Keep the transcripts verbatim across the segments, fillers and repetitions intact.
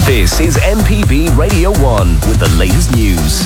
This is M P B Radio one with the latest news.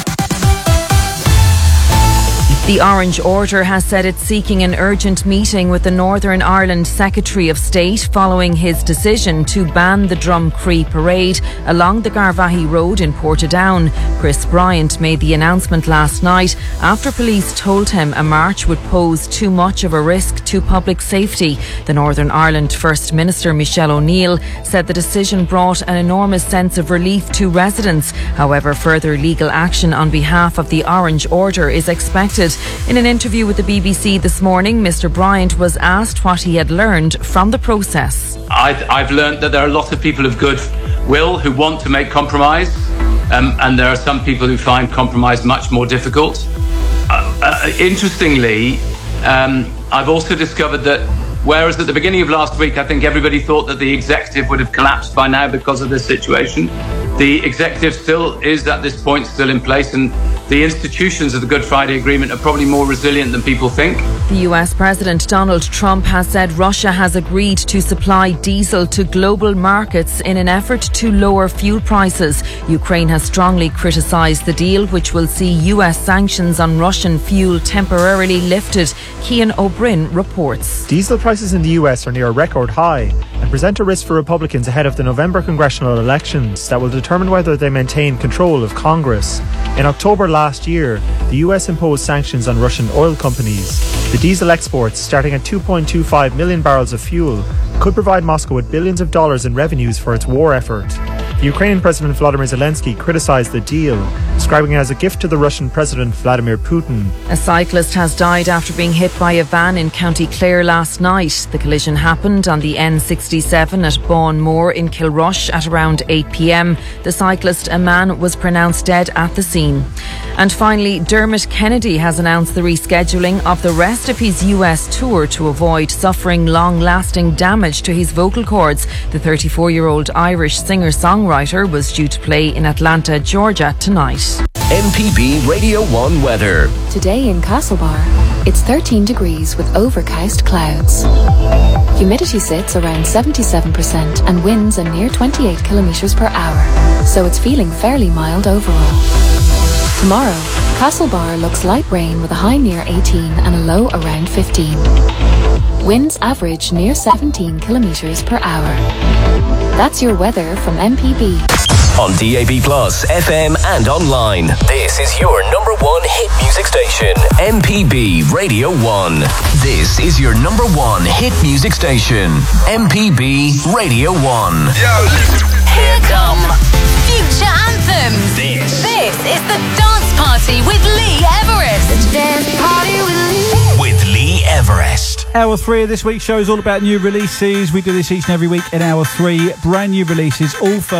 The Orange Order has said it's seeking an urgent meeting with the Northern Ireland Secretary of State following his decision to ban the Drumcree parade along the Garvaghey Road in Portadown. Chris Bryant made the announcement last night after police told him a march would pose too much of a risk to public safety. The Northern Ireland First Minister Michelle O'Neill said the decision brought an enormous sense of relief to residents. However, further legal action on behalf of the Orange Order is expected. In an interview with the B B C this morning, Mr Bryant was asked what he had learned from the process. I've, I've learned that there are a lot of people of good will who want to make compromise, um, and there are some people who find compromise much more difficult. Uh, uh, interestingly, um, I've also discovered that whereas at the beginning of last week I think everybody thought that the executive would have collapsed by now because of this situation, the executive still is at this point still in place, and the institutions of the Good Friday Agreement are probably more resilient than people think. The U S President Donald Trump has said Russia has agreed to supply diesel to global markets in an effort to lower fuel prices. Ukraine has strongly criticised the deal, which will see U S sanctions on Russian fuel temporarily lifted. Cian O'Brien reports. Diesel prices in the U S are near a record high and present a risk for Republicans ahead of the November congressional elections that will determine whether they maintain control of Congress. In October last year, the U S imposed sanctions on Russian oil companies. The diesel exports, starting at two point two five million barrels of fuel, could provide Moscow with billions of dollars in revenues for its war effort. The Ukrainian President Volodymyr Zelensky criticised the deal, describing it as a gift to the Russian President Vladimir Putin. A cyclist has died after being hit by a van in County Clare last night. The collision happened on the N sixty-seven at Bawn Moor in Kilrush at around eight p m. The cyclist, a man, was pronounced dead at the scene. And finally, Dermot Kennedy has announced the rescheduling of the rest of his U S tour to avoid suffering long-lasting damage to his vocal cords. The thirty-four-year-old Irish singer-songwriter was due to play in Atlanta, Georgia tonight. M P B Radio one weather. Today in Castlebar, it's thirteen degrees with overcast clouds. Humidity sits around seventy-seven percent and winds are near twenty-eight kilometres per hour, so it's feeling fairly mild overall. Tomorrow, Castlebar looks light rain with a high near eighteen and a low around fifteen. Winds average near seventeen kilometres per hour. That's your weather from M P B. On D A B plus, F M and online. This is your number one hit music station, M P B Radio one. This is your number one hit music station, M P B Radio one. Here come Future Anthems. This, this is the Dance Party with Lee Everest. The Dance Party with Lee. With Lee Everest. Hour three of this week's show is all about new releases. We do this each and every week in hour three. Brand new releases, all for